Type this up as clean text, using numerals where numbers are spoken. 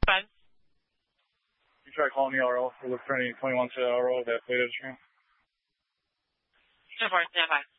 Fine. You try calling the RO or look for any 21 to RO that played at the stream. So far, stand by.